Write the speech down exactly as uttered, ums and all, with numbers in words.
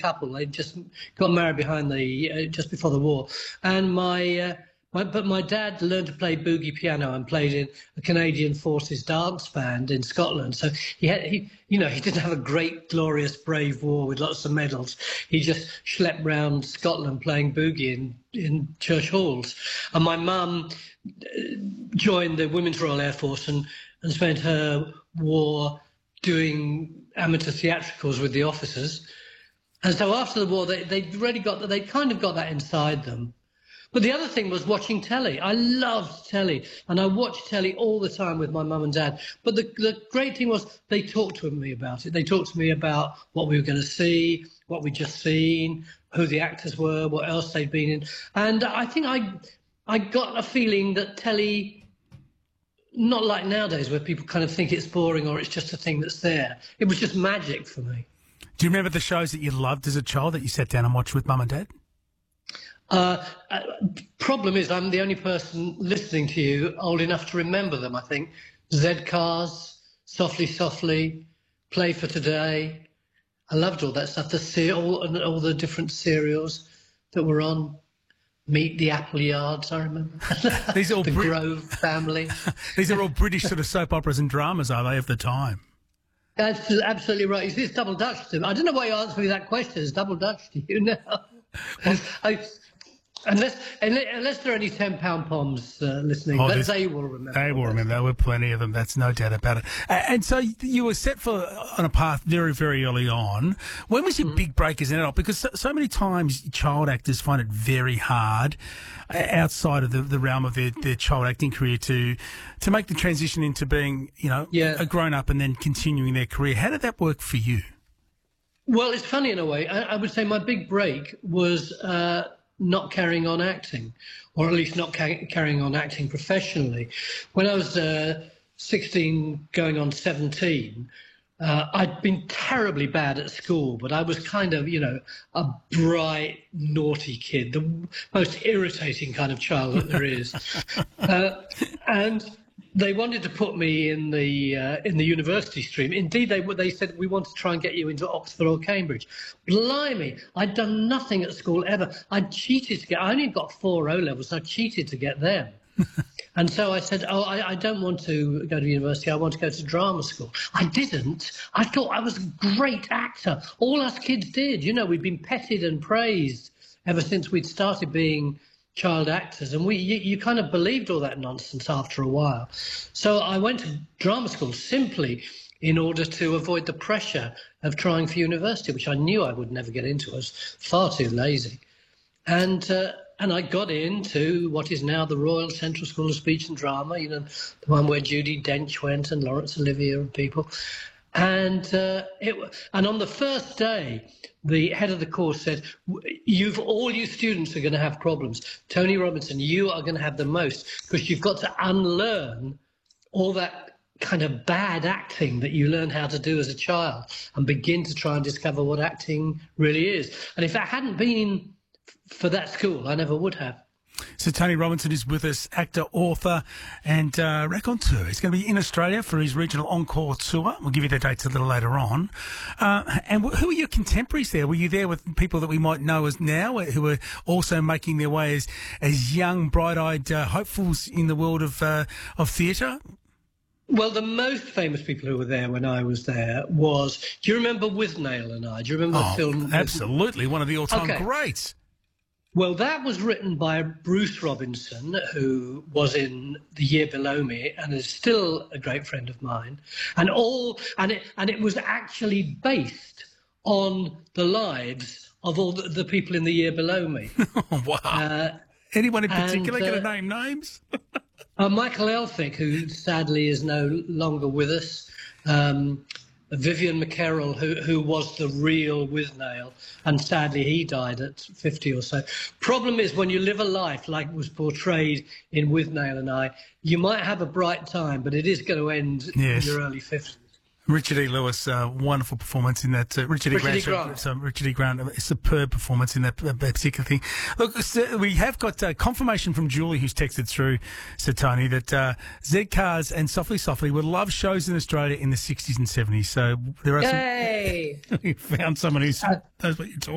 couple. They just got married behind the uh, just before the war, and my. Uh, My, but my dad learned to play boogie piano and played in a Canadian Forces dance band in Scotland. So he had, he, you know, he didn't have a great, glorious, brave war with lots of medals. He just schlepped round Scotland playing boogie in, in church halls. And my mum joined the Women's Royal Air Force and, and spent her war doing amateur theatricals with the officers. And so after the war, they, they'd really got, they kind of got that inside them. But the other thing was watching telly. I loved telly, and I watched telly all the time with my mum and dad. But the, the great thing was they talked to me about it. They talked to me about what we were going to see, what we'd just seen, who the actors were, what else they'd been in. And I think I, I got a feeling that telly, not like nowadays where people kind of think it's boring or it's just a thing that's there. It was just magic for me. Do you remember the shows that you loved as a child that you sat down and watched with mum and dad? Uh, uh, problem is, I'm the only person listening to you old enough to remember them, I think. Z-Cars, Softly Softly, Play for Today. I loved all that stuff, the ce- all, and all the different serials that were on. Meet the Appleyards, I remember. These are all the Brit- Grove family. These are all British sort of soap operas and dramas, are they, of the time? That's absolutely right. It's double Dutch to me. I don't know why you answered me that question. It's double Dutch to you now. Well, I, Unless, unless there are any ten pound poms uh, listening, oh, but they will remember. They will remember. There were plenty of them. That's no doubt about it. And so you were set for on a path very, very early on. When was your mm-hmm. big break as an adult? Because so, so many times child actors find it very hard outside of the, the realm of their, their child acting career to to make the transition into being, you know, yeah. a grown up and then continuing their career. How did that work for you? Well, it's funny in a way. I, I would say my big break was. Uh, not carrying on acting, or at least not ca- carrying on acting professionally. When I was uh, sixteen going on seventeen, uh, I'd been terribly bad at school, but I was kind of, you know, a bright, naughty kid, the most irritating kind of child that there is. uh, and they wanted to put me in the uh, in the university stream. Indeed, they they said, we want to try and get you into Oxford or Cambridge. Blimey, I'd done nothing at school ever. I cheated to get, I only got four O-levels, so I cheated to get them. And so I said, oh, I, I don't want to go to university, I want to go to drama school. I didn't. I thought I was a great actor. All us kids did. You know, we'd been petted and praised ever since we'd started being child actors, and we you, you kind of believed all that nonsense after a while. So I went to drama school simply in order to avoid the pressure of trying for university, which I knew I would never get into. I was far too lazy. And uh, and I got into what is now the Royal Central School of Speech and Drama, you know, the one where Judi Dench went and Laurence Olivier and people. And uh, it and on the first day, the head of the course said, "You've all you students are going to have problems. Tony Robinson, you are going to have the most, because you've got to unlearn all that kind of bad acting that you learn how to do as a child and begin to try and discover what acting really is." And if it hadn't been for that school, I never would have. So Tony Robinson is with us, actor, author and uh, raconteur. He's going to be in Australia for his regional encore tour. We'll give you the dates a little later on. Uh, and who are your contemporaries there? Were you there with people that we might know as now, who are also making their way as, as young, bright-eyed uh, hopefuls in the world of, uh, of theatre? Well, the most famous people who were there when I was there was, do you remember Withnail and I? Do you remember oh, the film? Absolutely, one of the all-time okay. greats. Well, that was written by Bruce Robinson, who was in The Year Below Me and is still a great friend of mine. And all and it and it was actually based on the lives of all the, the people in The Year Below Me. Wow. Uh, Anyone in particular and, uh, going to name names? uh, Michael Elphick, who sadly is no longer with us. Um, Vivian McKerrell, who who was the real Withnail, and sadly he died at fifty or so. Problem is, when you live a life like was portrayed in Withnail and I, you might have a bright time, but it is going to end yes. in your early fifties. Richard E. Lewis, uh, wonderful performance in that. Uh, Richard, Richard E. E. Grant. Grant. So Richard E. Grant, a superb performance in that, that particular thing. Look, so we have got uh, confirmation from Julie, who's texted through, Sir Tony, that uh, Z-Cars and Softly Softly were love shows in Australia in the sixties and seventies. So there are Yay! some... we found someone who knows what you're talking